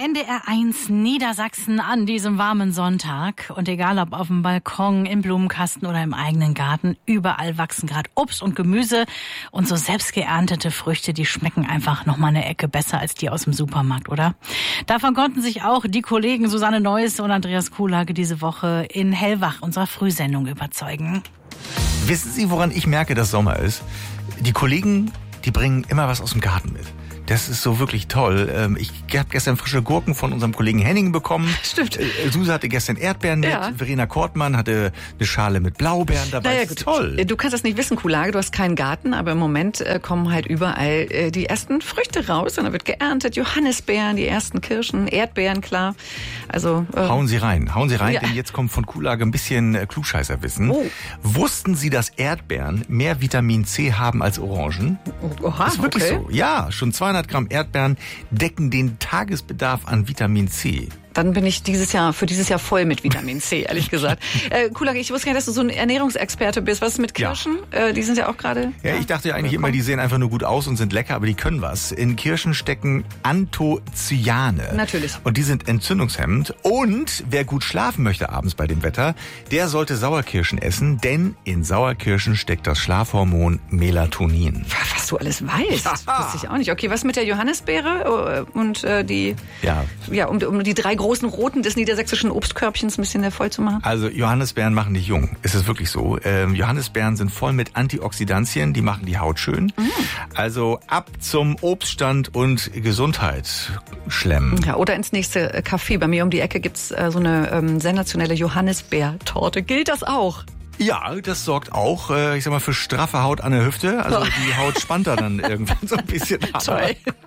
NDR1 Niedersachsen an diesem warmen Sonntag. Und egal ob auf dem Balkon, im Blumenkasten oder im eigenen Garten, überall wachsen gerade Obst und Gemüse. Und so selbst geerntete Früchte, die schmecken einfach noch mal eine Ecke besser als die aus dem Supermarkt, oder? Davon konnten sich auch die Kollegen Susanne Neuss und Andreas Kuhlhage diese Woche in Hellwach, unserer Frühsendung, überzeugen. Wissen Sie, woran ich merke, dass Sommer ist? Die Kollegen, die bringen immer was aus dem Garten mit. Das ist so wirklich toll. Ich habe gestern frische Gurken von unserem Kollegen Henning bekommen. Stimmt. Suse hatte gestern Erdbeeren mit. Ja. Verena Kortmann hatte eine Schale mit Blaubeeren dabei. Naja, das ist toll. Du kannst das nicht wissen, Kuhlhage, du hast keinen Garten, aber im Moment kommen halt überall die ersten Früchte raus und dann wird geerntet. Johannisbeeren, die ersten Kirschen, Erdbeeren, klar. Also Hauen Sie rein, Ja. denn jetzt kommt von Kuhlhage ein bisschen Klugscheißerwissen. Oh. Wussten Sie, dass Erdbeeren mehr Vitamin C haben als Orangen? oha, Das ist wirklich okay. so. Ja, schon 200 Gramm Erdbeeren decken den Tagesbedarf an Vitamin C. Dann bin ich für dieses Jahr voll mit Vitamin C, ehrlich gesagt. Kuhlhage, ich wusste gar nicht, dass du so ein Ernährungsexperte bist. Was ist mit Kirschen? Die sind ja auch gerade... Ja, ich dachte ja eigentlich immer, die sehen einfach nur gut aus und sind lecker, aber die können was. In Kirschen stecken Anthocyane. Natürlich. Und die sind entzündungshemmend. Und wer gut schlafen möchte abends bei dem Wetter, der sollte Sauerkirschen essen, denn in Sauerkirschen steckt das Schlafhormon Melatonin. Was du alles weißt, Ja. wusste ich auch nicht. Okay, was mit der Johannisbeere und die... Ja. Um die 3 großen Roten des niedersächsischen Obstkörbchens ein bisschen voll zu machen? Also Johannisbeeren machen dich jung. Es ist wirklich so. Johannisbeeren sind voll mit Antioxidantien, die machen die Haut schön. Also ab zum Obststand und Gesundheit schlemmen. Ja, oder ins nächste Café. Bei mir um die Ecke gibt's so eine sensationelle Johannisbeertorte. Gilt das auch? Ja, das sorgt auch, ich sag mal, für straffe Haut an der Hüfte. Also die Haut spannt da dann irgendwann so ein bisschen. Toll.